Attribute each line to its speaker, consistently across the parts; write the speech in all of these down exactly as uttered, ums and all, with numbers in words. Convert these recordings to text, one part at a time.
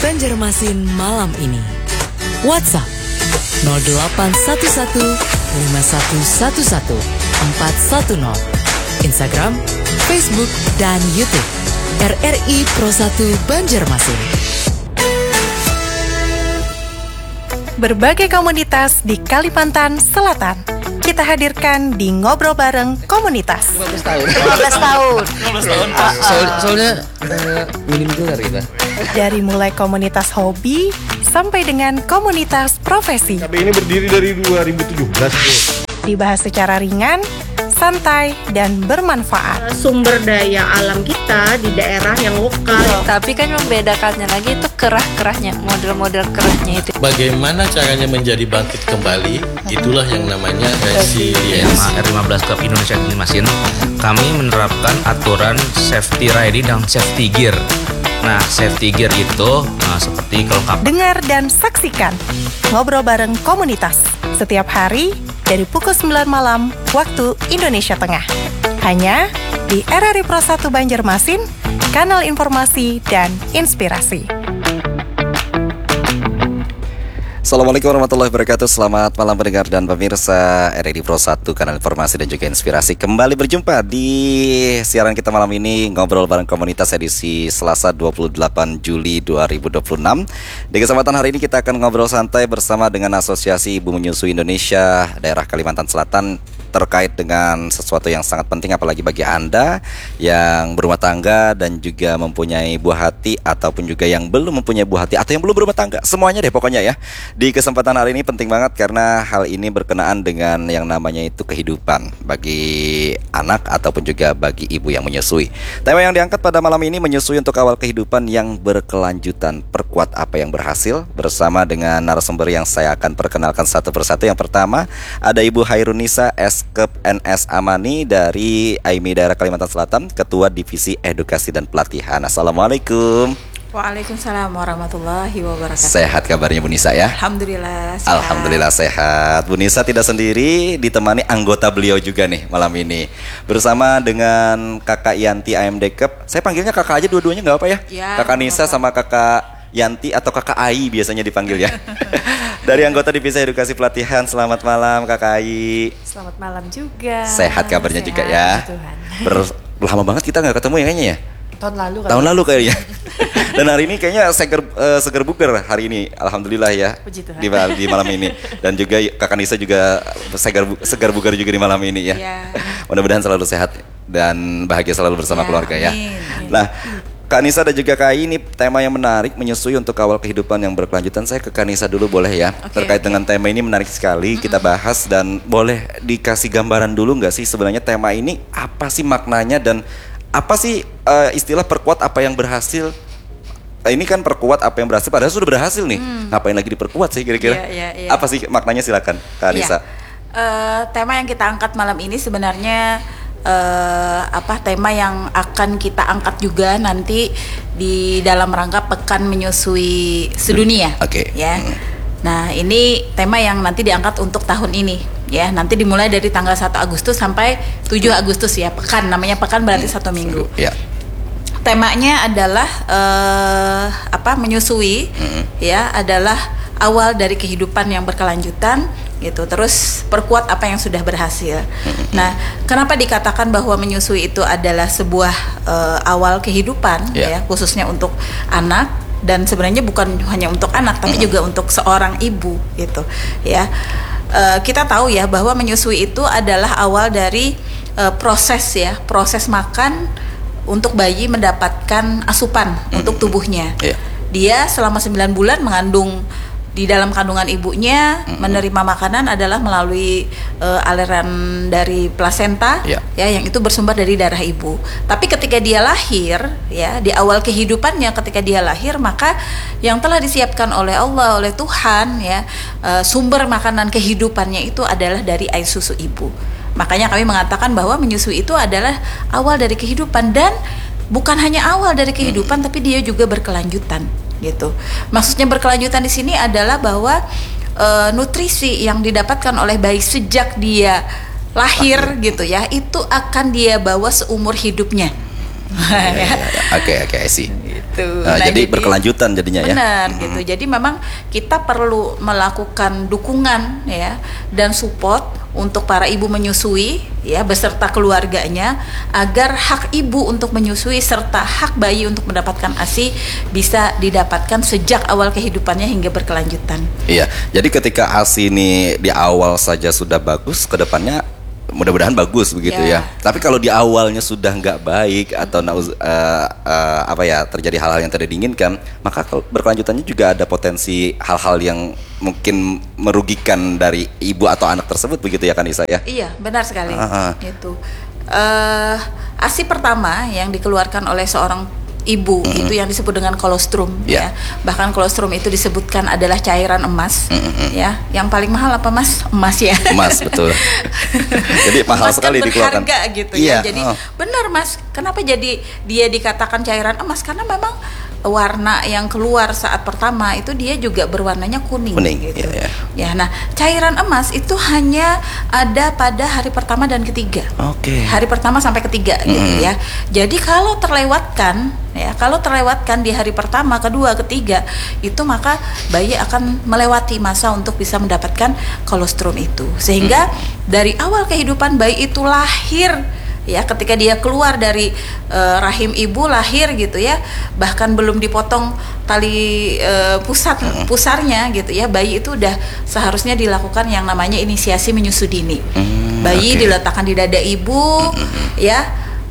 Speaker 1: Banjarmasin malam ini. WhatsApp nol delapan satu satu lima satu satu satu empat satu nol. Instagram, Facebook, dan YouTube R R I Pro satu Banjarmasin.
Speaker 2: Berbagai komunitas di Kalimantan Selatan kita hadirkan di Ngobrol Bareng Komunitas.
Speaker 3: lima belas tahun.
Speaker 2: lima belas tahun.
Speaker 3: lima belas tahun. Soal, soalnya uh, minim gelar kita.
Speaker 2: Dari mulai komunitas hobi sampai dengan komunitas profesi.
Speaker 4: K B ini berdiri dari dua ribu tujuh belas.
Speaker 2: Dibahas secara ringan, santai, dan bermanfaat.
Speaker 5: Sumber daya alam kita di daerah yang lokal.
Speaker 6: Tapi kan membedakannya lagi itu kerah-kerahnya, model-model kerahnya itu.
Speaker 7: Bagaimana caranya menjadi bangkit kembali, itulah yang namanya resilience.
Speaker 8: R lima belas Club Indonesia Banjarmasin, kami menerapkan aturan safety riding dan safety gear. Nah, safety gear itu nah, seperti kelengkap.
Speaker 2: Dengar dan saksikan Ngobrol Bareng Komunitas setiap hari dari pukul sembilan malam waktu Indonesia Tengah. Hanya di R R I Pro satu Banjarmasin, kanal informasi dan inspirasi.
Speaker 9: Assalamualaikum warahmatullahi wabarakatuh. Selamat malam pendengar dan pemirsa R R I Pro satu, kanal informasi dan juga inspirasi. Kembali berjumpa di siaran kita malam ini, Ngobrol Bareng Komunitas edisi Selasa dua puluh delapan Juli dua ribu dua puluh enam. Di kesempatan hari ini kita akan ngobrol santai bersama dengan Asosiasi Ibu Menyusui Indonesia Daerah Kalimantan Selatan terkait dengan sesuatu yang sangat penting, apalagi bagi Anda yang berumah tangga dan juga mempunyai buah hati, ataupun juga yang belum mempunyai buah hati atau yang belum berumah tangga, semuanya deh pokoknya ya. Di kesempatan hari ini penting banget karena hal ini berkenaan dengan yang namanya itu kehidupan bagi anak ataupun juga bagi ibu yang menyusui. Tema yang diangkat pada malam ini, menyusui untuk awal kehidupan yang berkelanjutan, perkuat apa yang berhasil, bersama dengan narasumber yang saya akan perkenalkan satu persatu. Yang pertama ada Ibu Hairunisa S K E P N S Amani dari A I M I Daerah Kalimantan Selatan, Ketua Divisi Edukasi dan Pelatihan. Assalamualaikum.
Speaker 6: Waalaikumsalam warahmatullahi wabarakatuh.
Speaker 9: Sehat kabarnya Bu Nisa ya?
Speaker 6: Alhamdulillah sehat.
Speaker 9: Alhamdulillah sehat. Bu Nisa tidak sendiri, ditemani anggota beliau juga nih malam ini, bersama dengan Kakak Yanti A M D K E P. Saya panggilnya kakak aja dua-duanya, nggak apa ya?
Speaker 6: Ya,
Speaker 9: Kakak Nisa sama Kakak Yanti atau Kakak Ai biasanya dipanggil ya. Dari anggota Divisi Edukasi Pelatihan. Selamat malam Kakak Ai.
Speaker 6: Selamat malam juga.
Speaker 9: Sehat kabarnya
Speaker 6: Sehat,
Speaker 9: juga ya.
Speaker 6: Tuhan.
Speaker 9: Ber lama banget kita nggak ketemu ya kayaknya ya.
Speaker 6: Tahun lalu kan.
Speaker 9: Tahun lalu kayaknya. Dan hari ini kayaknya seger uh, seger buger hari ini. Alhamdulillah ya.
Speaker 6: Puji Tuhan.
Speaker 9: Di, di malam ini. Dan juga Kakak Nisa juga segar segar bugar juga di malam ini ya.
Speaker 6: Ya.
Speaker 9: Mudah-mudahan selalu sehat dan bahagia selalu bersama
Speaker 6: Ya,
Speaker 9: keluarga ya.
Speaker 6: amin.
Speaker 9: Nah, Kak Nisa dan juga Kak Ai, ini tema yang menarik, menyusui untuk awal kehidupan yang berkelanjutan. Saya ke Kak Nisa dulu boleh ya?
Speaker 6: Oke,
Speaker 9: Terkait
Speaker 6: oke.
Speaker 9: dengan tema ini menarik sekali, kita bahas, dan boleh dikasih gambaran dulu nggak sih sebenarnya tema ini apa sih maknanya, dan apa sih uh, istilah perkuat apa yang berhasil? Uh, ini kan perkuat apa yang berhasil, padahal sudah berhasil nih.
Speaker 6: Hmm.
Speaker 9: Ngapain lagi diperkuat sih kira-kira?
Speaker 6: Iya, iya, iya.
Speaker 9: Apa sih maknanya, silakan Kak Nisa.
Speaker 6: Iya. Eh, tema yang kita angkat malam ini sebenarnya eh, apa tema yang akan kita angkat juga nanti di dalam rangka Pekan Menyusui Sedunia.
Speaker 9: Oke.
Speaker 6: Ya.
Speaker 9: Hmm.
Speaker 6: Nah, ini tema yang nanti diangkat untuk tahun ini ya. Nanti dimulai dari tanggal satu Agustus sampai tujuh Agustus ya. Pekan, namanya pekan berarti
Speaker 9: Hmm.
Speaker 6: satu minggu.
Speaker 9: Ya.
Speaker 6: Temanya adalah eh, apa? Menyusui.
Speaker 9: Hmm.
Speaker 6: Ya, adalah awal dari kehidupan yang berkelanjutan gitu. Terus perkuat apa yang sudah berhasil. Nah, kenapa dikatakan bahwa menyusui itu adalah sebuah uh, awal kehidupan
Speaker 9: Yeah.
Speaker 6: ya, khususnya untuk anak, dan sebenarnya bukan hanya untuk anak tapi juga untuk seorang ibu gitu ya. Uh, kita tahu ya bahwa menyusui itu adalah awal dari uh, proses ya, proses makan untuk bayi mendapatkan asupan untuk tubuhnya.
Speaker 9: Yeah.
Speaker 6: Dia selama sembilan bulan mengandung di dalam kandungan ibunya, mm-hmm. menerima makanan adalah melalui uh, aliran dari plasenta,
Speaker 9: yeah.
Speaker 6: ya, yang itu bersumber dari darah ibu. Tapi ketika dia lahir, ya, di awal kehidupannya ketika dia lahir, maka yang telah disiapkan oleh Allah, oleh Tuhan, ya, uh, sumber makanan kehidupannya itu adalah dari air susu ibu. Makanya kami mengatakan bahwa menyusui itu adalah awal dari kehidupan, dan bukan hanya awal dari kehidupan, mm-hmm. tapi dia juga berkelanjutan. Gitu. Maksudnya berkelanjutan di sini adalah bahwa e, nutrisi yang didapatkan oleh bayi sejak dia lahir, lahir gitu ya, itu akan dia bawa seumur hidupnya.
Speaker 9: Oke oke I see.
Speaker 6: gitu.
Speaker 9: Nah, jadi berkelanjutan jadinya ya.
Speaker 6: Benar gitu. Jadi memang kita perlu melakukan dukungan ya dan support untuk para ibu menyusui ya beserta keluarganya agar hak ibu untuk menyusui serta hak bayi untuk mendapatkan ASI bisa didapatkan sejak awal kehidupannya hingga berkelanjutan.
Speaker 9: Iya. Jadi ketika ASI ini di awal saja sudah bagus, ke depannya mudah-mudahan bagus begitu ya.
Speaker 6: Ya.
Speaker 9: Tapi kalau di awalnya sudah nggak baik atau nauz, uh, uh, apa ya terjadi hal-hal yang tidak diinginkan, maka berkelanjutannya juga ada potensi hal-hal yang mungkin merugikan dari ibu atau anak tersebut begitu ya Kanisa ya.
Speaker 6: Iya benar sekali.
Speaker 9: Uh-huh.
Speaker 6: Itu uh, ASI pertama yang dikeluarkan oleh seorang ibu mm-hmm. itu yang disebut dengan kolostrum
Speaker 9: yeah.
Speaker 6: ya. Bahkan kolostrum itu disebutkan adalah cairan emas mm-hmm. ya. Yang paling mahal apa Mas? Emas ya.
Speaker 9: Emas betul. Jadi mahal
Speaker 6: emas
Speaker 9: sekali
Speaker 6: kan
Speaker 9: dikeluarkan.
Speaker 6: Berharga gitu
Speaker 9: yeah.
Speaker 6: ya. Jadi
Speaker 9: oh.
Speaker 6: benar Mas. Kenapa jadi dia dikatakan cairan emas? Karena memang warna yang keluar saat pertama itu dia juga berwarnanya kuning,
Speaker 9: kuning
Speaker 6: gitu.
Speaker 9: yeah, yeah.
Speaker 6: Ya, nah cairan emas itu hanya ada pada hari pertama dan ketiga.
Speaker 9: Oke. Okay.
Speaker 6: Hari pertama sampai ketiga mm. gitu ya. Jadi kalau terlewatkan ya, kalau terlewatkan di hari pertama, kedua, ketiga itu maka bayi akan melewati masa untuk bisa mendapatkan kolostrum itu. Sehingga mm. dari awal kehidupan bayi itu lahir ya, ketika dia keluar dari uh, rahim ibu lahir gitu ya, bahkan belum dipotong tali uh, pusat pusarnya gitu ya, bayi itu udah seharusnya dilakukan yang namanya inisiasi menyusu dini. Hmm, bayi okay. diletakkan di dada ibu hmm. ya,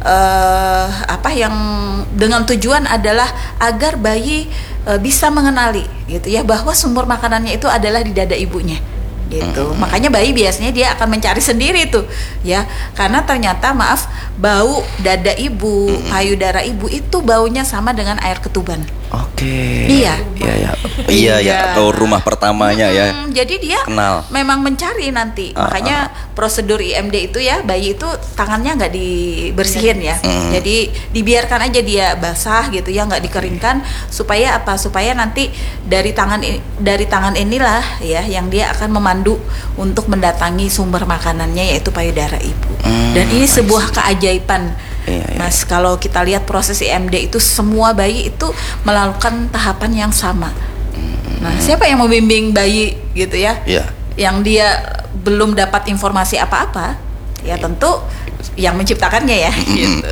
Speaker 6: uh, apa yang dengan tujuan adalah agar bayi uh, bisa mengenali gitu ya bahwa sumber makanannya itu adalah di dada ibunya. Gitu. Mm-hmm. Makanya bayi biasanya dia akan mencari sendiri tuh ya, karena ternyata maaf bau dada ibu, mm-hmm. payudara ibu itu baunya sama dengan air ketuban.
Speaker 9: Oke. Okay.
Speaker 6: Iya.
Speaker 9: Iya ya. Iya ya, atau rumah pertamanya hmm, ya.
Speaker 6: Jadi dia
Speaker 9: kenal.
Speaker 6: Memang mencari nanti. Uh, Makanya uh. prosedur I M D itu ya, bayi itu tangannya nggak dibersihin ya. Mm. Jadi dibiarkan aja dia basah gitu ya, nggak dikeringkan supaya apa? Supaya nanti dari tangan dari tangan inilah ya yang dia akan memandu untuk mendatangi sumber makanannya yaitu payudara ibu. Mm, Dan ini sebuah keajaiban. Iya, iya. Mas, kalau kita lihat proses I M D itu semua bayi itu melakukan tahapan yang sama. Nah, siapa yang membimbing bayi gitu ya?
Speaker 9: Iya.
Speaker 6: Yang dia belum dapat informasi apa-apa, ya tentu yang menciptakannya ya. Gitu.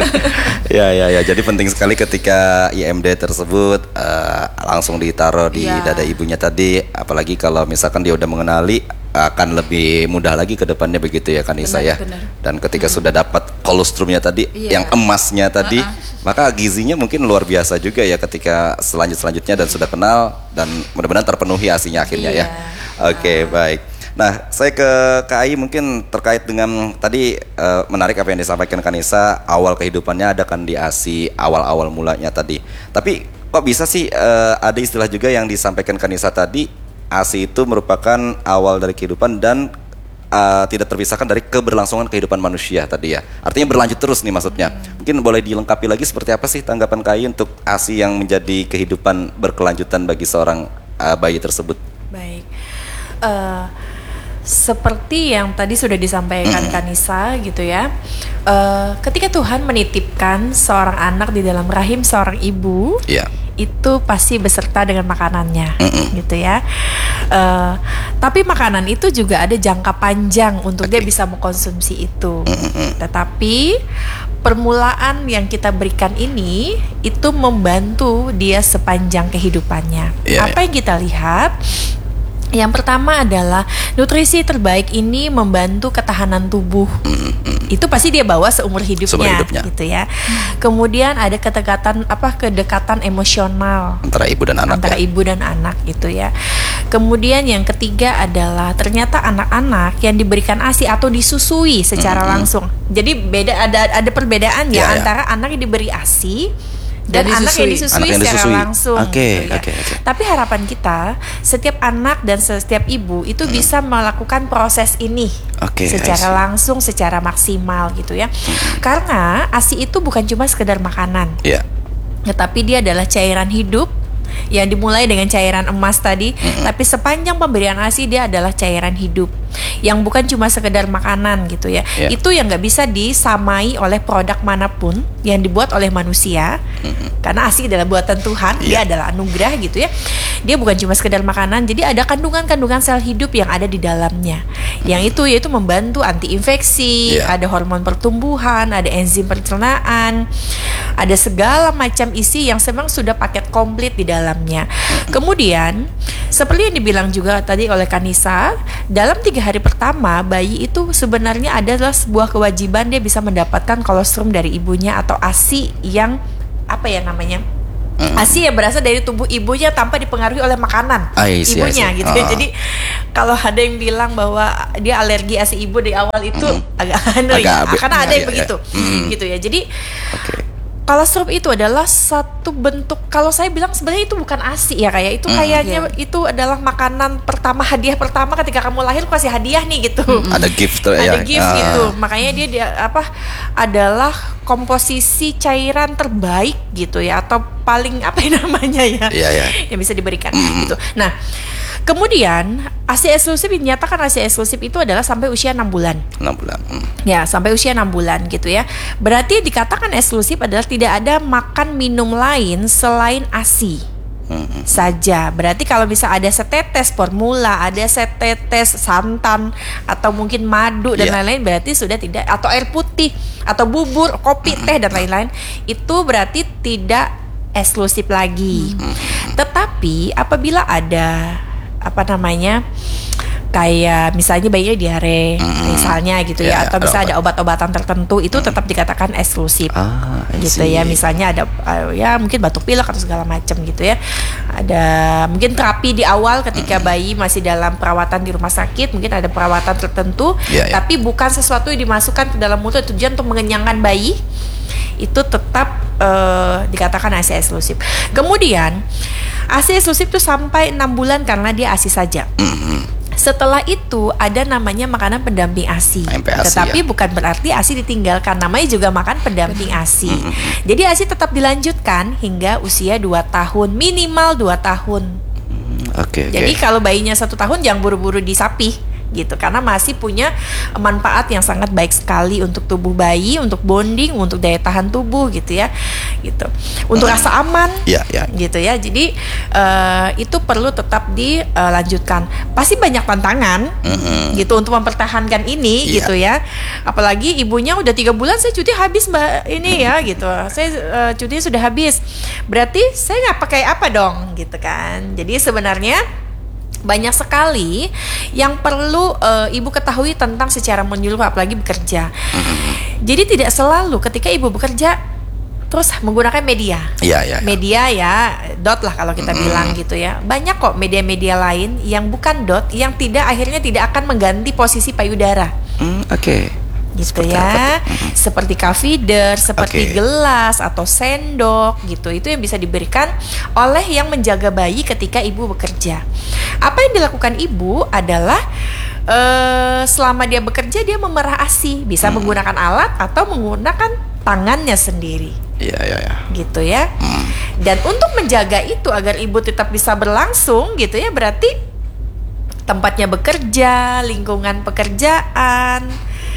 Speaker 9: Ya, ya, ya. Jadi penting sekali ketika I M D tersebut uh, langsung ditaruh di ya. dada ibunya tadi, apalagi kalau misalkan dia udah mengenali, akan lebih mudah lagi ke depannya begitu ya Kanisa ya.
Speaker 6: Benar.
Speaker 9: Dan ketika hmm. sudah dapat kolostrumnya tadi,
Speaker 6: iya.
Speaker 9: yang emasnya tadi,
Speaker 6: uh-uh.
Speaker 9: maka gizinya mungkin luar biasa juga ya ketika selanjut selanjutnya dan sudah kenal dan mudah-mudahan terpenuhi asinya akhirnya
Speaker 6: iya.
Speaker 9: ya. Oke, okay, uh. baik. Nah, saya ke Kak Ai mungkin terkait dengan tadi uh, menarik apa yang disampaikan Kanisa, awal kehidupannya ada kan di ASI, awal-awal mulanya tadi. Tapi kok bisa sih uh, ada istilah juga yang disampaikan Kanisa tadi, ASI itu merupakan awal dari kehidupan dan uh, tidak terpisahkan dari keberlangsungan kehidupan manusia tadi ya. Artinya berlanjut terus nih maksudnya. Mungkin boleh dilengkapi lagi seperti apa sih tanggapan Kak Ai untuk ASI yang menjadi kehidupan berkelanjutan bagi seorang uh, bayi tersebut?
Speaker 10: Baik. Uh, Seperti yang tadi sudah disampaikan Kanisa gitu ya, uh, ketika Tuhan menitipkan seorang anak di dalam rahim seorang ibu, yeah. itu pasti beserta dengan makanannya, mm-mm. gitu ya. Uh, tapi makanan itu juga ada jangka panjang untuk okay. dia bisa mengkonsumsi itu. Mm-mm. Tetapi permulaan yang kita berikan ini itu membantu dia sepanjang kehidupannya. Yeah, Apa yeah. yang kita lihat? Yang pertama adalah nutrisi terbaik ini membantu ketahanan tubuh. Mm-hmm. Itu pasti dia bawa seumur hidupnya, seumur hidupnya. gitu ya. Mm. Kemudian ada kedekatan apa kedekatan emosional
Speaker 9: antara ibu dan anak.
Speaker 10: Antara
Speaker 9: ya?
Speaker 10: ibu dan anak gitu ya. Kemudian yang ketiga adalah ternyata anak-anak yang diberikan ASI atau disusui secara mm-hmm. langsung. Jadi beda ada ada perbedaan ya, ya antara ya. anak yang diberi ASI dan
Speaker 6: disusui.
Speaker 10: anak yang disusui
Speaker 9: anak yang
Speaker 10: secara
Speaker 9: disusui.
Speaker 10: langsung.
Speaker 9: Oke, okay,
Speaker 10: gitu ya.
Speaker 9: okay, okay.
Speaker 10: Tapi harapan kita setiap anak dan setiap ibu itu hmm. bisa melakukan proses ini
Speaker 9: okay,
Speaker 10: secara langsung, secara maksimal gitu ya. Hmm. Karena ASI itu bukan cuma sekedar makanan,
Speaker 9: yeah.
Speaker 10: tetapi dia adalah cairan hidup yang dimulai dengan cairan emas tadi, mm-hmm. tapi sepanjang pemberian ASI dia adalah cairan hidup yang bukan cuma sekedar makanan gitu ya. Yeah. Itu yang nggak bisa disamai oleh produk manapun yang dibuat oleh manusia, mm-hmm. karena ASI adalah buatan Tuhan, yeah. dia adalah anugerah gitu ya. Dia bukan cuma sekedar makanan, jadi ada kandungan-kandungan sel hidup yang ada di dalamnya. Mm-hmm. Yang itu yaitu membantu anti-infeksi, yeah. ada hormon pertumbuhan, ada enzim pencernaan, ada segala macam isi yang memang sudah paket komplit di dalamnya. Kemudian seperti yang dibilang juga tadi oleh Kanisa, dalam tiga hari pertama bayi itu sebenarnya adalah sebuah kewajiban dia bisa mendapatkan kolostrum dari ibunya atau ASI yang apa ya namanya? ASI ya berasal dari tubuh ibunya tanpa dipengaruhi oleh makanan see, ibunya gitu ya. Uh. Jadi kalau ada yang bilang bahwa dia alergi ASI ibu di awal itu mm. agak aneh ya, karena ada yang ya, begitu ya. Mm. gitu ya. Jadi okay. kolostrum itu adalah satu bentuk, kalau saya bilang sebenarnya itu bukan ASI ya, kayak itu kayaknya mm. itu adalah makanan pertama, hadiah pertama ketika kamu lahir kasih hadiah nih gitu. Mm.
Speaker 9: Ada gift
Speaker 10: ada
Speaker 9: ya.
Speaker 10: gift uh. gitu. Makanya dia dia apa adalah komposisi cairan terbaik gitu ya, atau paling apa yang namanya ya,
Speaker 9: yeah, yeah.
Speaker 10: yang bisa diberikan mm. gitu. Nah, kemudian ASI eksklusif dinyatakan ASI eksklusif itu adalah sampai usia enam bulan.
Speaker 9: enam bulan. Mm.
Speaker 10: Ya, sampai usia enam bulan gitu ya. Berarti dikatakan eksklusif adalah tidak ada makan minum lain selain ASI. Mm-hmm. saja. Berarti kalau bisa ada setetes formula, ada setetes santan atau mungkin madu dan yeah. lain-lain, berarti sudah tidak, atau air putih atau bubur, kopi, mm-hmm. teh dan lain-lain, itu berarti tidak eksklusif lagi. Mm-hmm. Tetapi apabila ada apa namanya kayak misalnya bayinya diare, mm-hmm. misalnya gitu ya, ya atau bisa ada obat-obatan tertentu, itu mm-hmm. tetap dikatakan eksklusif, ah, gitu ya. Misalnya ada uh, ya mungkin batuk pilek atau segala macam gitu ya. Ada mungkin terapi di awal ketika mm-hmm. bayi masih dalam perawatan di rumah sakit, mungkin ada perawatan tertentu, ya, ya. tapi bukan sesuatu yang dimasukkan ke dalam mulut tujuan untuk mengenyangkan bayi. Itu tetap uh, dikatakan ASI eksklusif. Kemudian ASI eksklusif itu sampai enam bulan karena dia ASI saja. Mm-hmm. Setelah itu ada namanya makanan pendamping ASI. Tetapi ya. bukan berarti ASI ditinggalkan, namanya juga makan pendamping ASI. Mm-hmm. Jadi ASI tetap dilanjutkan hingga usia dua tahun, minimal dua tahun.
Speaker 9: Oke. Okay,
Speaker 10: Jadi
Speaker 9: okay.
Speaker 10: kalau bayinya satu tahun jangan buru-buru disapih gitu, karena masih punya manfaat yang sangat baik sekali untuk tubuh bayi, untuk bonding, untuk daya tahan tubuh gitu ya, gitu, untuk rasa aman,
Speaker 9: ya, ya.
Speaker 10: gitu ya. Jadi uh, itu perlu tetap dilanjutkan. Pasti banyak tantangan, mm-hmm. gitu untuk mempertahankan ini, ya. gitu ya. Apalagi ibunya udah tiga bulan, saya cuti habis mbak ini ya, gitu. Saya uh, cutinya sudah habis, berarti saya nggak pakai apa dong, gitu kan. Jadi sebenarnya banyak sekali yang perlu uh, ibu ketahui tentang secara menyeluruh, apalagi bekerja. Jadi tidak selalu ketika ibu bekerja terus menggunakan media.
Speaker 9: Ya, ya, ya.
Speaker 10: Media ya dot lah kalau kita mm. bilang gitu ya. Banyak kok media-media lain yang bukan dot, yang tidak akhirnya tidak akan mengganti posisi payudara.
Speaker 9: Mm, Oke. Okay.
Speaker 10: Gitu
Speaker 9: seperti
Speaker 10: ya, mm-hmm. seperti kafeeder, seperti okay. gelas atau sendok gitu. Itu yang bisa diberikan oleh yang menjaga bayi ketika ibu bekerja. Apa yang dilakukan ibu adalah uh, selama dia bekerja dia memerah ASI, bisa mm. menggunakan alat atau menggunakan tangannya sendiri.
Speaker 9: Iya, iya, iya.
Speaker 10: Gitu ya. Mm. Dan untuk menjaga itu agar ibu tetap bisa berlangsung gitu ya, berarti tempatnya bekerja, lingkungan pekerjaan,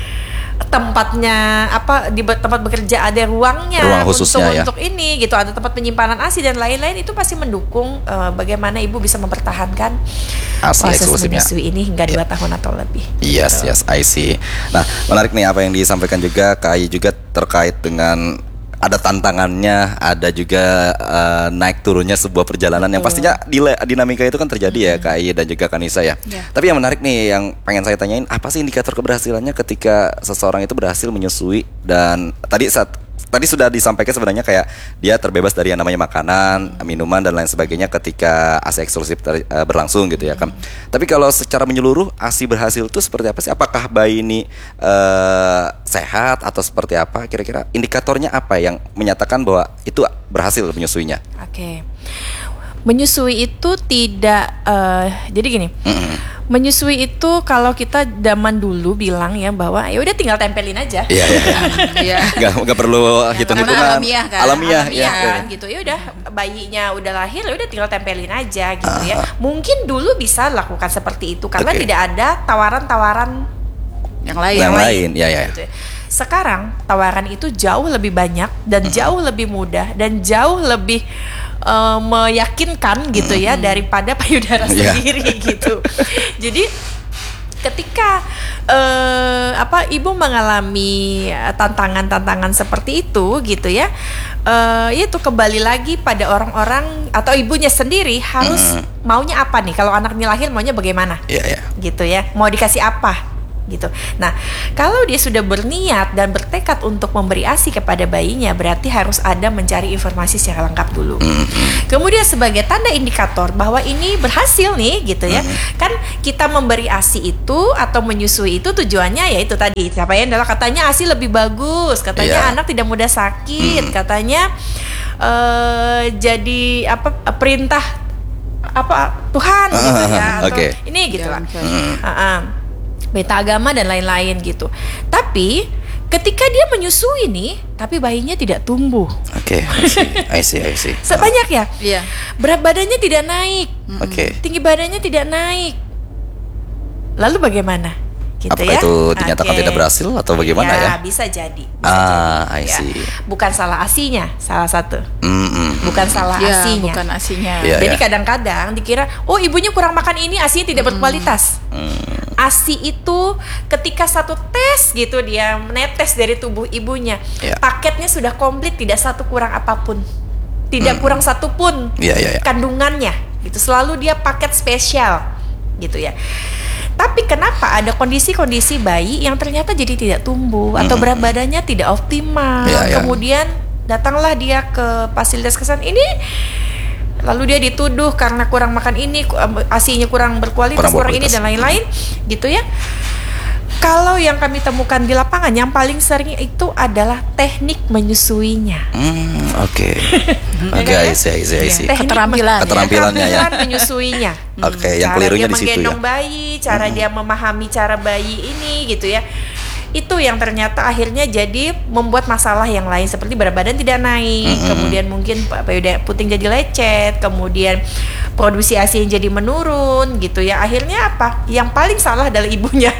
Speaker 10: tempatnya apa di tempat bekerja ada ruangnya
Speaker 9: ruang khususnya
Speaker 10: untuk,
Speaker 9: ya.
Speaker 10: untuk ini gitu, ada tempat penyimpanan ASI dan lain-lain, itu pasti mendukung uh, bagaimana ibu bisa mempertahankan
Speaker 9: ASI
Speaker 10: proses menyusui ini hingga dua
Speaker 9: yeah.
Speaker 10: tahun atau lebih.
Speaker 9: Yes,
Speaker 10: gitu.
Speaker 9: yes, I see. Nah, menarik nih apa yang disampaikan juga Kak Ai juga terkait dengan ada tantangannya, ada juga uh, naik turunnya sebuah perjalanan. Betul. Yang pastinya dinamika itu kan terjadi hmm. ya Kak Ai dan juga Kanisa ya. Yeah. Tapi yang menarik nih yang pengen saya tanyain, apa sih indikator keberhasilannya ketika seseorang itu berhasil menyusui? Dan tadi saat tadi sudah disampaikan sebenarnya kayak dia terbebas dari yang namanya makanan, minuman dan lain sebagainya ketika ASI eksklusif ter, uh, berlangsung gitu ya kan. Hmm. Tapi kalau secara menyeluruh ASI berhasil itu seperti apa sih? Apakah bayi ini uh, sehat atau seperti apa? Kira-kira indikatornya apa yang menyatakan bahwa itu berhasil menyusuinya?
Speaker 10: Oke. Okay. Menyusui itu tidak uh, jadi gini. Mm-hmm. Menyusui itu kalau kita zaman dulu bilang ya bahwa ya udah tinggal tempelin aja.
Speaker 9: Iya iya.
Speaker 6: Iya.
Speaker 9: Nggak nggak perlu hitung-hitungan.
Speaker 6: alamiah kan?
Speaker 9: Alamiah,
Speaker 10: Alamiah
Speaker 9: ya.
Speaker 10: kan gitu. Ya udah bayinya udah lahir ya udah tinggal tempelin aja gitu ya. Mungkin dulu bisa lakukan seperti itu karena
Speaker 9: Oke.
Speaker 10: tidak ada tawaran-tawaran
Speaker 6: Yang lain.
Speaker 9: Yang lain, ya ya.
Speaker 10: gitu ya. Sekarang tawaran itu jauh lebih banyak dan jauh lebih mudah dan jauh lebih uh, meyakinkan gitu ya daripada payudara
Speaker 9: Yeah.
Speaker 10: sendiri gitu. Jadi ketika uh, apa ibu mengalami uh, tantangan-tantangan seperti itu gitu ya, uh, itu kembali lagi pada orang-orang atau ibunya sendiri harus maunya apa nih, kalau anaknya lahir maunya bagaimana
Speaker 9: Iya iya.
Speaker 10: gitu ya, mau dikasih apa gitu. Nah, kalau dia sudah berniat dan bertekad untuk memberi ASI kepada bayinya, berarti harus ada mencari informasi secara lengkap dulu. Kemudian sebagai tanda indikator bahwa ini berhasil nih gitu ya. Kan kita memberi ASI itu atau menyusui itu tujuannya ya itu tadi, capaian adalah katanya ASI lebih bagus, katanya
Speaker 9: Iya.
Speaker 10: anak tidak mudah sakit, katanya eh, jadi apa perintah apa Tuhan gitu ya atau
Speaker 9: Oke.
Speaker 10: ini gitu
Speaker 6: Ya,
Speaker 10: lah.
Speaker 6: misalnya.
Speaker 10: Uh-uh. Beta agama dan lain-lain gitu. Tapi ketika dia menyusui nih, tapi bayinya tidak tumbuh.
Speaker 9: Oke. I see, I see.
Speaker 10: Sebanyak ya.
Speaker 6: Iya.
Speaker 10: Berat badannya tidak naik.
Speaker 9: Oke.
Speaker 10: Tinggi badannya tidak naik. Lalu bagaimana? Gitu
Speaker 9: Apakah
Speaker 10: ya.
Speaker 9: itu dinyatakan
Speaker 10: Oke.
Speaker 9: tidak berhasil atau bagaimana ya?
Speaker 10: Bisa jadi. Bisa
Speaker 9: Ah, I
Speaker 10: jadi, ya.
Speaker 9: see.
Speaker 10: Bukan salah asinya, salah satu.
Speaker 9: Mm-mm.
Speaker 10: Bukan salah
Speaker 6: Ya,
Speaker 10: asinya.
Speaker 6: bukan asinya.
Speaker 9: Iya,
Speaker 10: Jadi
Speaker 9: iya.
Speaker 10: kadang-kadang dikira, oh ibunya kurang makan ini, asinya tidak berkualitas. ASI itu ketika satu tes gitu dia menetes dari tubuh ibunya,
Speaker 9: Iya.
Speaker 10: paketnya sudah komplit, tidak satu kurang apapun, tidak kurang satu pun
Speaker 9: Iya, iya, iya.
Speaker 10: kandungannya. Gitu selalu dia paket spesial, gitu ya. Tapi kenapa ada kondisi-kondisi bayi yang ternyata jadi tidak tumbuh atau berat badannya tidak optimal,
Speaker 9: Iya, iya.
Speaker 10: kemudian datanglah dia ke fasilitas kesehatan ini. Lalu dia dituduh karena kurang makan ini, asinya kurang berkualitas,
Speaker 9: Kurang
Speaker 10: kurang, ini
Speaker 9: berkualitas.
Speaker 10: dan lain-lain, gitu ya. Kalau yang kami temukan di lapangan, yang paling sering itu adalah teknik menyusuinya.
Speaker 9: Hmm, oke. Oke, I see, I see, I see.
Speaker 10: Teknik
Speaker 6: Keterampilan.
Speaker 9: Keterampilannya ya.
Speaker 10: keterampilan menyusuinya.
Speaker 9: Oke, yang
Speaker 10: Cara
Speaker 9: kelirunya
Speaker 10: dia
Speaker 9: di situ ya.
Speaker 10: menggendong bayi, cara dia memahami cara bayi ini, gitu ya. Itu yang ternyata akhirnya jadi membuat masalah yang lain seperti berat badan tidak naik, kemudian mungkin payudara puting jadi lecet, kemudian produksi ASI yang jadi menurun gitu ya. Akhirnya apa? Yang paling salah adalah ibunya.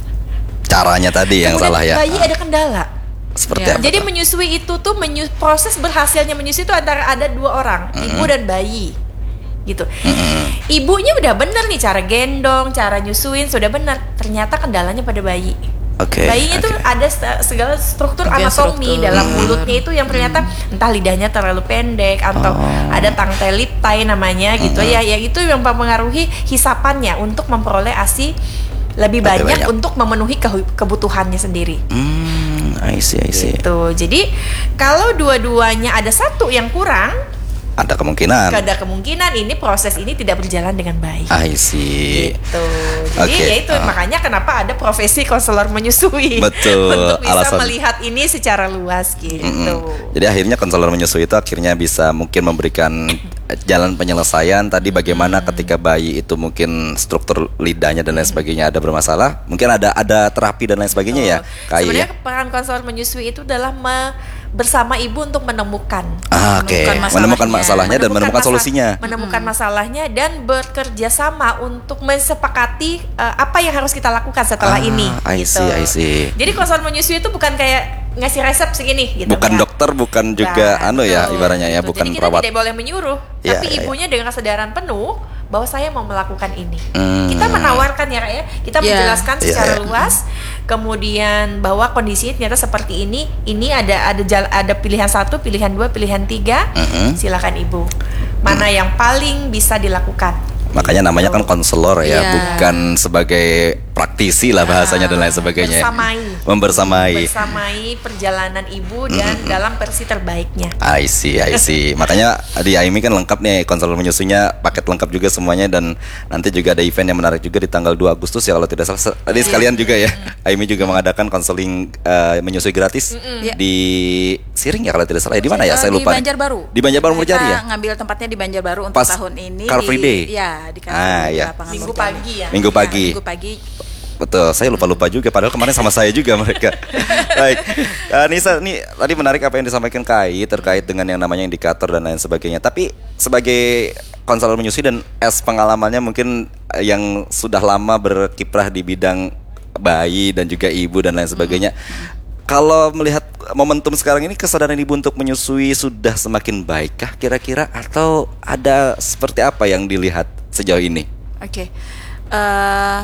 Speaker 9: Caranya tadi yang
Speaker 10: Kemudian
Speaker 9: salah ya.
Speaker 10: bayi ada kendala.
Speaker 9: Seperti
Speaker 6: Ya.
Speaker 9: apa?
Speaker 10: Jadi
Speaker 9: tuh?
Speaker 10: menyusui itu tuh menyu- proses berhasilnya menyusui itu antara ada dua orang, ibu dan bayi. Gitu. Ibunya udah bener nih cara gendong, cara nyusuin sudah bener. Ternyata kendalanya pada bayi.
Speaker 9: Oke.
Speaker 10: Bayinya tuh
Speaker 9: oke.
Speaker 10: ada st- segala struktur
Speaker 6: Bagian
Speaker 10: anatomi
Speaker 6: struktur.
Speaker 10: dalam mulutnya itu yang ternyata entah lidahnya terlalu pendek atau ada tangkai liptai namanya gitu ya. Yang itu yang mempengaruhi hisapannya untuk memperoleh ASI lebih
Speaker 9: Lebih
Speaker 10: banyak,
Speaker 9: banyak.
Speaker 10: untuk memenuhi ke- kebutuhannya sendiri.
Speaker 9: Hmm, I see, I see.
Speaker 10: Gitu. Jadi kalau dua-duanya ada satu yang kurang,
Speaker 9: Ada kemungkinan.
Speaker 10: ada kemungkinan ini proses ini tidak berjalan dengan baik.
Speaker 9: I see.
Speaker 10: Gitu. Jadi
Speaker 9: Oke,
Speaker 10: ya itu
Speaker 9: ah.
Speaker 10: makanya kenapa ada profesi konselor menyusui.
Speaker 9: Betul,
Speaker 10: Untuk bisa
Speaker 9: alasan.
Speaker 10: melihat ini secara luas gitu.
Speaker 9: Mm-mm. Jadi akhirnya konselor menyusui itu akhirnya bisa mungkin memberikan jalan penyelesaian tadi bagaimana ketika bayi itu mungkin struktur lidahnya dan lain sebagainya ada bermasalah, mungkin ada ada terapi dan lain sebagainya ya. Kayak
Speaker 10: Sebenarnya peran konselor menyusui itu adalah me- bersama ibu untuk menemukan
Speaker 9: Ah, oke.
Speaker 6: menemukan masalahnya.
Speaker 9: Menemukan masalahnya dan menemukan
Speaker 10: masa-
Speaker 9: solusinya.
Speaker 10: menemukan masalahnya dan bekerja sama untuk mensepakati eh, apa yang harus kita lakukan setelah
Speaker 9: Ah,
Speaker 10: ini.
Speaker 9: I
Speaker 10: gitu.
Speaker 9: see, I see.
Speaker 10: Jadi konselor menyusui itu bukan kayak ngasih resep segini gitu.
Speaker 9: Bukan
Speaker 10: enggak.
Speaker 9: dokter, bukan juga
Speaker 10: Nah,
Speaker 9: anu ya
Speaker 10: betul,
Speaker 9: ibaratnya ya,
Speaker 10: gitu.
Speaker 9: bukan
Speaker 10: Jadi kita
Speaker 9: perawat.
Speaker 10: tidak boleh menyuruh,
Speaker 9: Iya,
Speaker 10: tapi
Speaker 9: iya,
Speaker 10: ibunya dengan kesadaran penuh bahwa saya mau melakukan ini.
Speaker 9: Hmm.
Speaker 10: Kita menawarkan ya Kak ya, kita
Speaker 6: Iya.
Speaker 10: menjelaskan
Speaker 9: Iya,
Speaker 10: secara
Speaker 9: iya.
Speaker 10: luas, kemudian bahwa kondisinya ternyata seperti ini, ini ada ada jal- ada pilihan satu, pilihan dua, pilihan tiga,
Speaker 9: Mm-mm.
Speaker 10: silakan ibu. Mana yang paling bisa dilakukan?
Speaker 9: Makanya namanya kan konselor ya,
Speaker 6: Iya.
Speaker 9: bukan sebagai praktisi lah bahasanya dan lain sebagainya.
Speaker 10: Bersamai.
Speaker 9: Membersamai.
Speaker 10: Bersamai perjalanan ibu dan dalam versi terbaiknya.
Speaker 9: I see, I see. Makanya di Aimi kan lengkap nih konselor menyusuinya, paket lengkap juga semuanya, dan nanti juga ada event yang menarik juga di tanggal dua Agustus ya kalau tidak salah. Se- Tadi sekalian juga ya, Aimi juga mengadakan konseling eh, menyusui gratis
Speaker 10: Iya.
Speaker 9: di Siring ya kalau tidak salah. Di mana ya?
Speaker 6: Uh,
Speaker 9: Saya lupa.
Speaker 6: Di Banjarbaru.
Speaker 9: Di Banjarbaru Murjani ya?
Speaker 6: Kita ngambil tempatnya di Banjarbaru untuk
Speaker 9: Pas
Speaker 6: tahun ini.
Speaker 9: Car Free
Speaker 6: di,
Speaker 9: Day?
Speaker 6: Ya, di Car Free
Speaker 9: Ah,
Speaker 6: Day,
Speaker 9: ya.
Speaker 6: lapangan
Speaker 10: Minggu
Speaker 6: Murjani.
Speaker 10: pagi ya.
Speaker 9: Minggu pagi.
Speaker 6: Ya, minggu pagi.
Speaker 9: Betul, saya lupa-lupa juga padahal kemarin sama saya juga mereka. Baik, uh, Nisa, ini tadi menarik apa yang disampaikan Kai terkait dengan yang namanya indikator dan lain sebagainya. Tapi sebagai konselor menyusui dan as pengalamannya mungkin uh, yang sudah lama berkiprah di bidang bayi dan juga ibu dan lain sebagainya. Kalau melihat momentum sekarang ini, kesadaran ibu untuk menyusui sudah semakin baikkah kira-kira, atau ada seperti apa yang dilihat sejauh ini?
Speaker 6: Oke. Okay. Uh,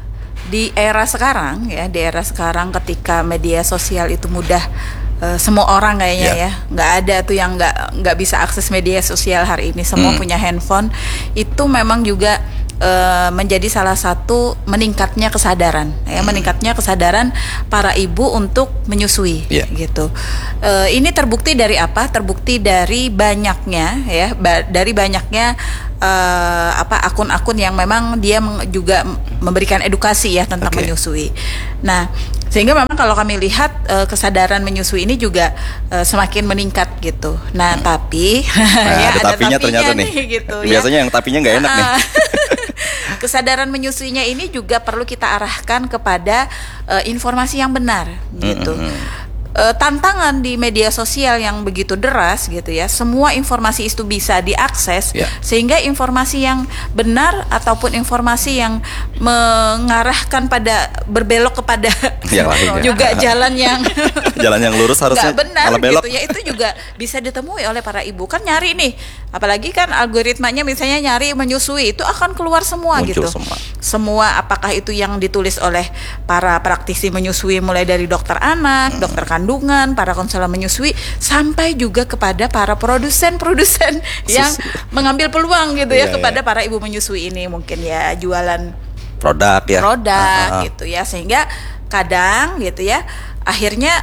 Speaker 6: di era sekarang ya, di era sekarang ketika media sosial itu mudah, uh, semua orang kayaknya yeah. ya, nggak ada tuh yang nggak nggak bisa akses media sosial hari ini. Semua hmm. punya handphone. Itu memang juga uh, menjadi salah satu meningkatnya kesadaran, ya, hmm. meningkatnya kesadaran para ibu untuk menyusui, yeah. gitu. Uh, ini terbukti dari apa? Terbukti dari banyaknya, ya, ba- dari banyaknya. Uh, apa akun-akun yang memang dia meng, juga memberikan edukasi ya tentang okay. menyusui. Nah, sehingga memang kalau kami lihat uh, kesadaran menyusui ini juga uh, semakin meningkat gitu. Nah, hmm. tapi
Speaker 9: nah,
Speaker 6: ya
Speaker 9: ada, ada tapinya ternyata nih.
Speaker 6: nih gitu,
Speaker 9: biasanya
Speaker 6: ya.
Speaker 9: yang tapinya nggak enak nih.
Speaker 6: Kesadaran menyusuinya ini juga perlu kita arahkan kepada uh, informasi yang benar gitu. Hmm. Uh, tantangan di media sosial yang begitu deras gitu ya, semua informasi itu bisa diakses, yeah. sehingga informasi yang benar ataupun informasi yang mengarahkan pada berbelok kepada
Speaker 9: yang
Speaker 6: juga jalan yang
Speaker 9: jalan yang lurus harusnya
Speaker 6: nggak benar
Speaker 9: belok.
Speaker 6: gitu ya, itu juga bisa ditemui oleh para ibu. Kan nyari nih, apalagi kan algoritmanya misalnya nyari menyusui, itu akan keluar semua
Speaker 9: muncul
Speaker 6: gitu
Speaker 9: semua.
Speaker 6: semua apakah itu yang ditulis oleh para praktisi menyusui, mulai dari dokter anak, hmm. dokter kandungan, para konselor menyusui, sampai juga kepada para produsen-produsen yang mengambil peluang gitu ya,
Speaker 9: yeah,
Speaker 6: kepada
Speaker 9: yeah.
Speaker 6: para ibu menyusui ini, mungkin ya jualan
Speaker 9: produk ya
Speaker 6: produk
Speaker 9: uh-huh.
Speaker 6: gitu ya, sehingga kadang gitu ya akhirnya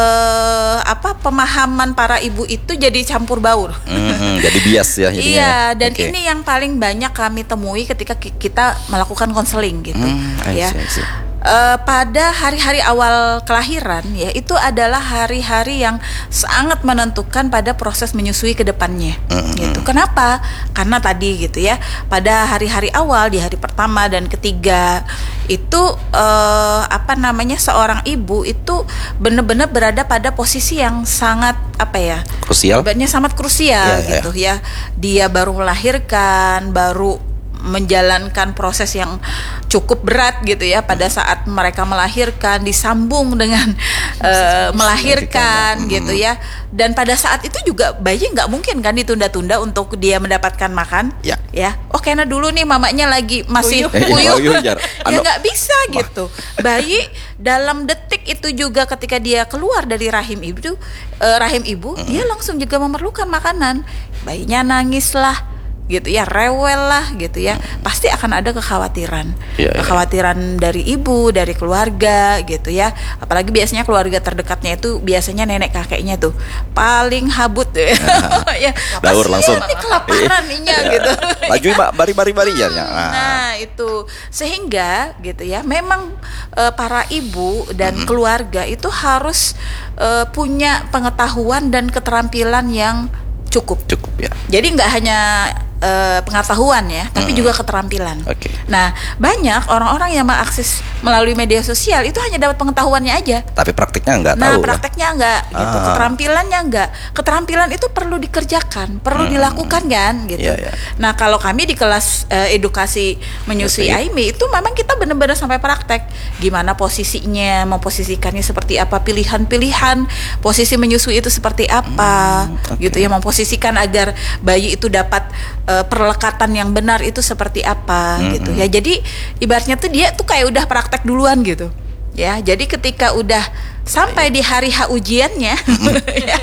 Speaker 6: eh, apa pemahaman para ibu itu jadi campur baur,
Speaker 9: mm-hmm, jadi bias ya jadinya.
Speaker 6: Iya, dan
Speaker 9: okay.
Speaker 6: ini yang paling banyak kami temui ketika kita melakukan konseling gitu,
Speaker 9: mm,
Speaker 6: ya.
Speaker 9: I see, I see.
Speaker 6: Uh, pada hari-hari awal kelahiran ya, itu adalah hari-hari yang sangat menentukan pada proses menyusui ke depannya, mm-hmm. gitu. Kenapa? Karena tadi gitu ya, pada hari-hari awal, di hari pertama dan ketiga itu uh, apa namanya, seorang ibu itu benar-benar berada pada posisi yang sangat apa ya?
Speaker 9: Krusial.
Speaker 6: Sebenarnya sangat krusial
Speaker 9: yeah,
Speaker 6: gitu
Speaker 9: yeah.
Speaker 6: ya. Dia baru melahirkan, baru menjalankan proses yang cukup berat gitu ya, pada saat mereka melahirkan, disambung dengan uh, melahirkan gitu ya, dan pada saat itu juga bayi nggak mungkin kan ditunda-tunda untuk dia mendapatkan makan
Speaker 9: ya,
Speaker 6: ya. Oh karena dulu nih mamanya lagi masih
Speaker 9: puyuh,
Speaker 6: puyuh ya nggak bisa gitu. Bayi dalam detik itu juga ketika dia keluar dari rahim ibu, uh, rahim ibu, mm-hmm. dia langsung juga memerlukan makanan. Bayinya nangis lah gitu ya, rewel lah gitu ya, pasti akan ada kekhawatiran,
Speaker 9: yeah,
Speaker 6: kekhawatiran yeah. dari ibu, dari keluarga gitu ya, apalagi biasanya keluarga terdekatnya itu biasanya nenek kakeknya tuh paling habut ya,
Speaker 9: daur langsung
Speaker 6: ini kelaparan inya gitu,
Speaker 9: laju mbak bari-bari-bari ya.
Speaker 6: Nah, nah itu sehingga gitu ya, memang uh, para ibu dan mm-hmm. keluarga itu harus uh, punya pengetahuan dan keterampilan yang cukup.
Speaker 9: Cukup ya.
Speaker 6: Jadi nggak hanya uh, pengetahuan ya, tapi hmm. juga keterampilan.
Speaker 9: Okay.
Speaker 6: Nah, banyak orang-orang yang mengakses melalui media sosial itu hanya dapat pengetahuannya aja.
Speaker 9: Tapi prakteknya nggak
Speaker 6: nah,
Speaker 9: tahu.
Speaker 6: Nah, prakteknya
Speaker 9: kan?
Speaker 6: nggak, gitu.
Speaker 9: Ah.
Speaker 6: Keterampilannya nggak. Keterampilan itu perlu dikerjakan, perlu hmm. dilakukan kan, gitu.
Speaker 9: Yeah, yeah.
Speaker 6: Nah, kalau kami di kelas uh, edukasi menyusui okay. Aimi itu memang kita benar-benar sampai praktek. Gimana posisinya, memposisikannya seperti apa, pilihan-pilihan posisi menyusui itu seperti apa, hmm. okay. gitu ya, memposisikan agar bayi itu dapat uh, perlekatan yang benar itu seperti apa, mm-hmm. gitu ya. Jadi ibaratnya tuh dia tuh kayak udah praktek duluan gitu ya. Jadi ketika udah sampai di hari H ujiannya ya,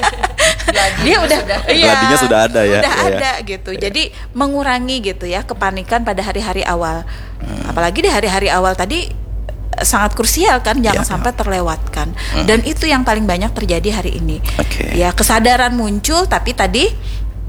Speaker 6: dia udah iya,
Speaker 9: gladinya sudah ada ya,
Speaker 6: udah
Speaker 9: ya,
Speaker 6: ada
Speaker 9: ya.
Speaker 6: gitu. Jadi mengurangi gitu ya kepanikan pada hari-hari awal, hmm. apalagi di hari-hari awal tadi sangat krusial kan, jangan ya, sampai terlewatkan. Hmm. Dan itu yang paling banyak terjadi hari ini.
Speaker 9: Okay.
Speaker 6: Ya, kesadaran muncul, tapi tadi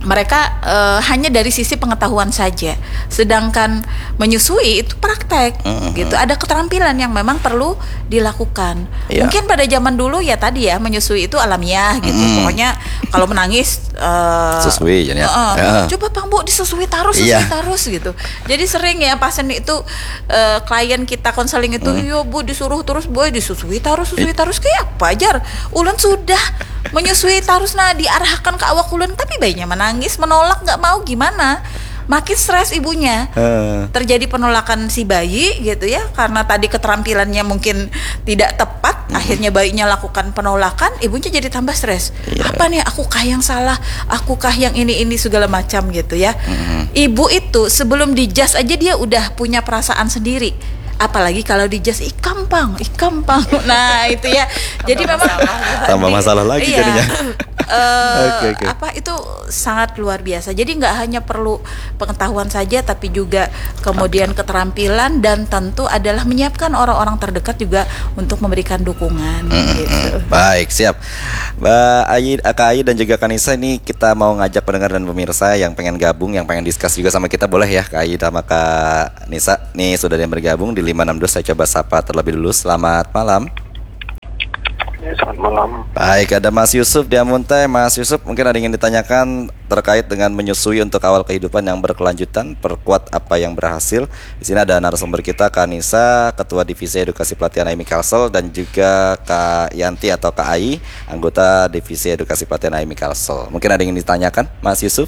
Speaker 6: mereka uh, hanya dari sisi pengetahuan saja, sedangkan menyusui itu praktek, mm-hmm. gitu. Ada keterampilan yang memang perlu dilakukan. Yeah. Mungkin pada zaman dulu ya tadi ya menyusui itu alamiah gitu. Mm. Pokoknya kalau menangis uh,
Speaker 9: susui, ya.
Speaker 6: uh,
Speaker 9: yeah.
Speaker 6: Coba Bang Bu disusui terus, susui yeah. terus gitu. Jadi sering ya pasien itu uh, klien kita konseling itu, mm. yo Bu disuruh terus boy disusui terus, susui terus kayak apa ajar. Ulun sudah menyusui terus, nah diarahkan ke awak ulun tapi bayinya menangis, menolak, nggak mau, gimana? Makin stres ibunya, uh. terjadi penolakan si bayi gitu ya, karena tadi keterampilannya mungkin tidak tepat, mm. akhirnya bayinya lakukan penolakan, ibunya jadi tambah stres. Yeah. Apa nih? Akukah yang salah? Akukah yang ini ini segala macam gitu ya? Mm. Ibu itu sebelum dijas aja dia udah punya perasaan sendiri. Apalagi kalau di jas ih gampang, ih gampang. Nah itu ya. Jadi memang
Speaker 9: tambah masalah lagi
Speaker 6: iya,
Speaker 9: jadinya.
Speaker 6: Uh, okay, okay. Apa itu sangat luar biasa. Jadi nggak hanya perlu pengetahuan saja, tapi juga kemudian keterampilan dan tentu adalah menyiapkan orang-orang terdekat juga untuk memberikan dukungan. Mm-hmm. Gitu.
Speaker 9: Baik, siap. Mbak Ayi, Kak Ayi dan juga Kanisa, ini kita mau ngajak pendengar dan pemirsa yang pengen gabung, yang pengen discuss juga sama kita, boleh ya Kak Ayi sama Kak Nisa. Nih sudah ada yang bergabung di lima enam dua. Saya coba sapa terlebih dulu. Selamat malam.
Speaker 11: Ya, selamat malam.
Speaker 9: Baik, ada Mas Yusuf di Amuntai. Mas Yusuf, mungkin ada yang ingin ditanyakan terkait dengan menyusui untuk awal kehidupan yang berkelanjutan, perkuat apa yang berhasil. Di sini ada narasumber kita Kanisa, Ketua Divisi Edukasi Pelatihan A I M I Kalsel, dan juga Kak Yanti atau Kak Ai, anggota Divisi Edukasi Pelatihan A I M I Kalsel. Mungkin ada yang ingin ditanyakan, Mas Yusuf?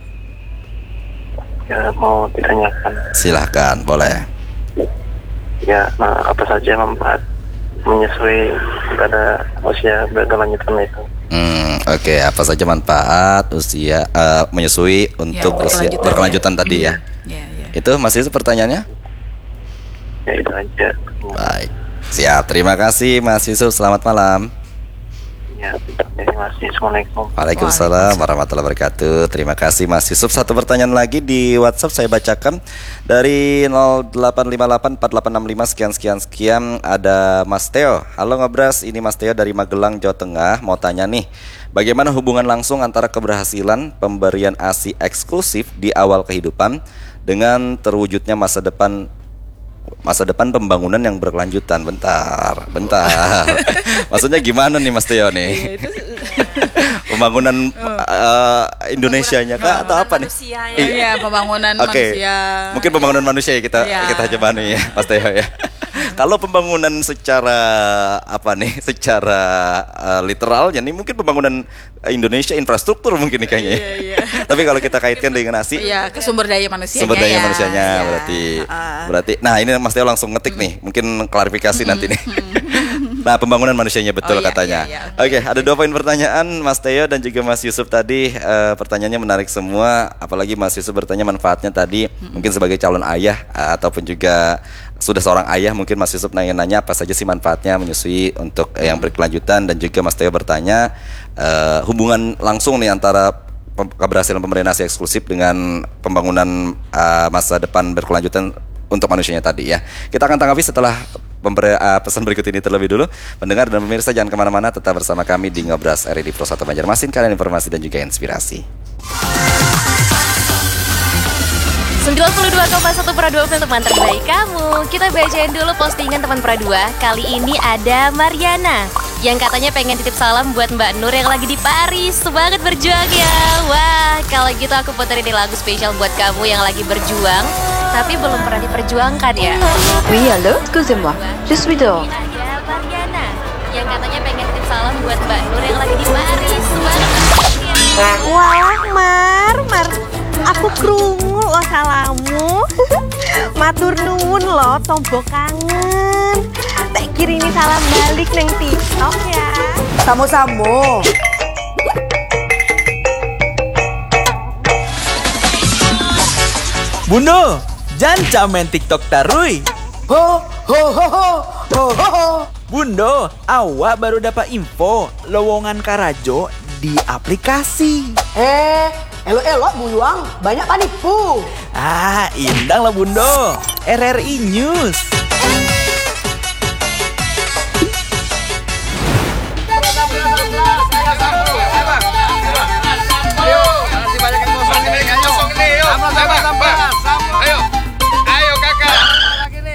Speaker 11: Ya, mau ditanyakan.
Speaker 9: Silahkan, boleh.
Speaker 11: Ya, nah apa saja manfaat menyusui pada usia berkelanjutan itu?
Speaker 9: Hmm, oke. Okay. Apa saja manfaat usia uh, menyusui untuk ya, usia berkelanjutan ya. Tadi ya? Ya, ya? Itu masih itu pertanyaannya?
Speaker 11: Ya itu aja.
Speaker 9: Baik. Siap. Terima kasih Mas Yusuf. Selamat malam.
Speaker 11: Ya, terima kasih. Assalamualaikum.
Speaker 9: Waalaikumsalam warahmatullahi wabarakatuh. Terima kasih Mas Yusuf. Satu pertanyaan lagi di WhatsApp saya bacakan dari nol delapan lima delapan empat delapan enam lima sekian sekian sekian. Ada Mas Teo. Halo Ngobras, ini Mas Teo dari Magelang, Jawa Tengah. Mau tanya nih, bagaimana hubungan langsung antara keberhasilan pemberian A S I eksklusif di awal kehidupan dengan terwujudnya masa depan masa depan pembangunan yang berkelanjutan? Bentar, bentar. Maksudnya gimana nih Mas Teo nih? Pembangunan uh, Indonesianya kah atau apa nih?
Speaker 6: Iya, pembangunan
Speaker 9: okay.
Speaker 6: manusia.
Speaker 9: Mungkin pembangunan manusia ya kita
Speaker 6: ya.
Speaker 9: kita coba nih ya, Mas Teo ya. Kalau pembangunan secara apa nih? Secara uh, literalnya nih mungkin pembangunan Indonesia infrastruktur mungkin nih kayaknya. Iya, iya. Tapi kalau kita kaitkan dengan A S I,
Speaker 6: iya, ke sumber daya manusianya.
Speaker 9: Sumber daya
Speaker 6: ya.
Speaker 9: manusianya ya. berarti uh. berarti. Nah, ini Mas Teo langsung ngetik nih, mungkin klarifikasi nanti nih. Nah, pembangunan manusianya betul oh, katanya. Iya, iya, okay. Oke, okay, ada dua poin pertanyaan Mas Teo dan juga Mas Yusuf tadi. Uh, pertanyaannya menarik semua, apalagi Mas Yusuf bertanya manfaatnya tadi. Hmm. Mungkin sebagai calon ayah uh, ataupun juga sudah seorang ayah, mungkin Mas Yusuf nanya-nanya apa saja sih manfaatnya menyusui untuk uh, yang berkelanjutan, dan juga Mas Teo bertanya uh, hubungan langsung nih antara keberhasilan pemberian A S I eksklusif dengan pembangunan uh, masa depan berkelanjutan untuk manusianya tadi ya. Kita akan tanggapi setelah pemberi, uh, pesan berikut ini terlebih dulu. Pendengar dan pemirsa jangan kemana-mana, tetap bersama kami di Ngobras R A D Pro satu Banjarmasin, kalian informasi dan juga inspirasi.
Speaker 12: sembilan puluh dua koma satu Pradua untuk teman terbaik kamu. Kita bacain dulu postingan teman Pradua. Kali ini ada Mariana yang katanya pengen titip salam buat Mbak Nur yang lagi di Paris. Semangat berjuang ya. Wah, kalau gitu aku puterin ini lagu spesial buat kamu yang lagi berjuang tapi belum pernah diperjuangkan ya.
Speaker 13: Oui, allô, excusez-moi. Je suis dehors.
Speaker 12: Ada Mariana yang katanya pengen titip salam buat Mbak Nur yang lagi di Paris. Semangat berjuang ya.
Speaker 14: Wah, Mar, Mar. Aku krungu lo salamu. Matur nuwun lo, tombo kangen. Tak kirimi salam balik neng TikTok ya.
Speaker 15: Samo-samo.
Speaker 16: Bundo, jangan main TikTok tarui.
Speaker 15: Ho ho ho ho ho ho ho.
Speaker 16: Bundo, awak baru dapat info lowongan Karajo di aplikasi.
Speaker 15: Eh, elok-elok buyuang, banyak panipu.
Speaker 16: Ah, indang lah Bundo. R R I News.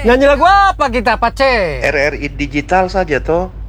Speaker 17: Nyanyi lagu apa kita, Pace?
Speaker 4: R R I digital saja toh.